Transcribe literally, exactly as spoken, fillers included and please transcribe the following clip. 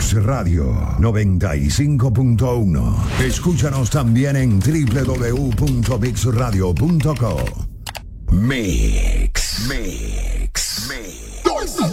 Mix Radio noventa y cinco punto uno. Escúchanos también en doble u doble u doble u punto mix radio punto com. Mix. Mix.